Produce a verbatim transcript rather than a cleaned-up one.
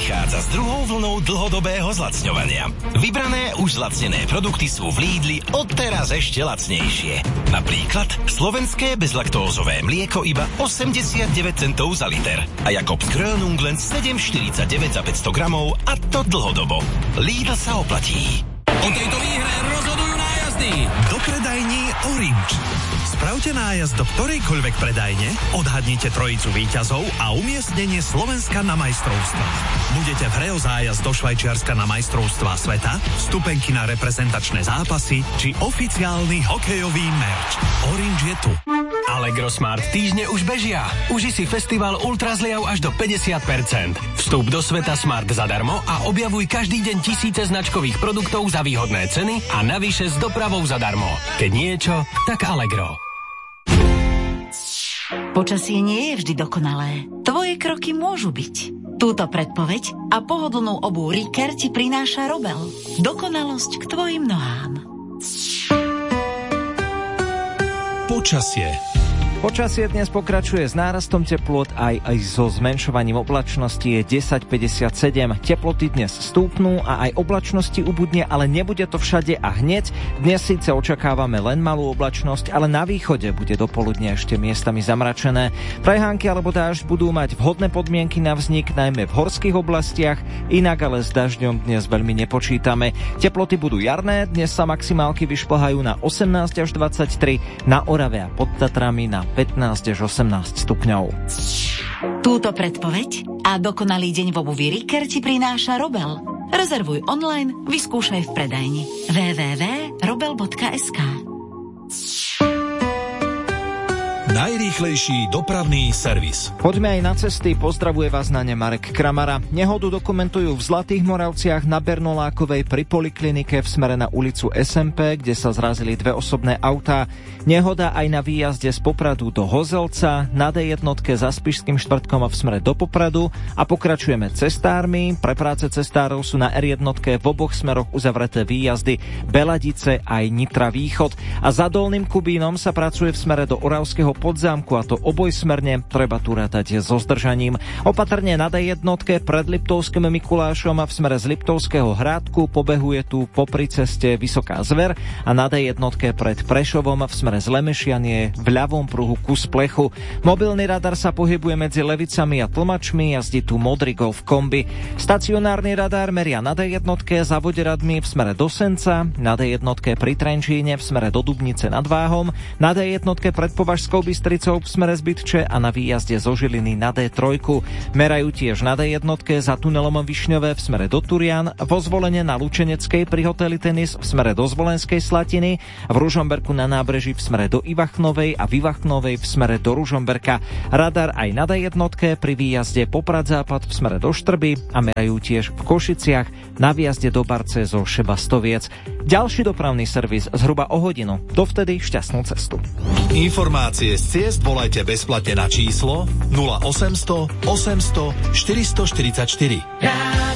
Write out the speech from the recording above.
prichádza s druhou vlnou dlhodobého zlacňovania. Vybrané už zlacnené produkty sú v Lidli odteraz ešte lacnejšie. Napríklad slovenské bezlaktózové mlieko iba osemdesiatdeväť centov za liter a Jakobs Krönung len sedem štyridsaťdeväť za päťsto gramov, a to dlhodobo. Lidl sa oplatí. O tejto výhre rozhodujú nájazdy. Do predajní Orange. Spravte nájazd do ktorejkoľvek predajne, odhadnite trojicu víťazov a umiestnenie Slovenska na majstrovstvá. Budete v hre o zájazd do Švajčiarska na majstrovstvá sveta, vstupenky na reprezentačné zápasy či oficiálny hokejový merch. Orange je tu. Allegro Smart týždne už bežia. Uži si festival Ultrazliav až do päťdesiat percent. Vstup do sveta Smart zadarmo a objavuj každý deň tisíce značkových produktov za výhodné ceny a navyše s dopravou zadarmo. Keď niečo, tak Allegro. Počasie nie je vždy dokonalé. Tvoje kroky môžu byť. Túto predpoveď a pohodlnú obuv Riker ti prináša Robel. Dokonalosť k tvojim nohám. Počasie. Počasie dnes pokračuje s nárastom teplôt aj, aj so zmenšovaním oblačnosti. Je desať päťdesiatsedem. Teploty dnes stúpnú a aj oblačnosti ubudne, ale nebude to všade a hneď. Dnes síce očakávame len malú oblačnosť, ale na východe bude dopoludne ešte miestami zamračené. Prehánky alebo dážď budú mať vhodné podmienky na vznik, najmä v horských oblastiach, inak ale s dažďom dnes veľmi nepočítame. Teploty budú jarné, dnes sa maximálky vyšplhajú na osemnásť až dvadsaťtri, na Orave a pod Tatrami na pätnásť až osemnásť stupňov. Túto predpoveď a dokonalý deň v obuvi Riker ti prináša Robel. Rezervuj online, vyskúšaj v predajni. w w w bodka robel bodka es ká. Najrýchlejší dopravný servis. Poďme aj na cesty, pozdravuje vás na ne Marek Kramara. Nehodu dokumentujú v Zlatých Moravciach na Bernolákovej pri poliklinike v smere na ulicu es em pé, kde sa zrazili dve osobné autá. Nehoda aj na výjazde z Popradu do Hozelca, na dé jednotke za Spišským štvrtkom v smere do Popradu a pokračujeme cestármi. Pre práce cestárov sú na er jednotke v oboch smeroch uzavreté výjazdy Beladice aj Nitra Východ a za Dolným Kubínom sa pracuje v smere do Oravského Podzámku, a to obojsmerne, treba tu rátať so zdržaním. Opatrne na dé jednotke pred Liptovským Mikulášom a v smere z Liptovského Hrádku pobehuje tu popri ceste Vysoká Zver a na dé jednotke pred Prešovom v smere z Lemešianie v ľavom pruhu kus plechu. Mobilný radar sa pohybuje medzi Levicami a Tlmačmi, jazdí tu modrý Golf kombi. Stacionárny radar meria na dé jednotke za Voderadmi v smere do Senca, na dé jednotke pri Trenčíne v smere do Dubnice nad Váhom, na dé jednotke pred Považskou Bystricou v smere z Bytče a na výjazde zo Žiliny na dé tri. Merajú tiež na dé jednotke za tunelom Višňové v smere do Turian, vo Zvolene na Lučeneckej pri hoteli Tenis v smere do Zvolenskej Slatiny, v Ružomberku na nábreží v smere do Ivachnovej a v Ivachnovej v smere do Ružomberka. Radar aj na dé jednotke pri výjazde Poprad-Západ v smere do Štrby a merajú tiež v Košiciach na výjazde do Barce zo Šebastoviec. Ďalší dopravný servis zhruba o hodinu. Dovtedy šťastnú cestu. Informácie z ciest volajte bezplatne na číslo nula osemsto osemsto štyristoštyridsaťštyri.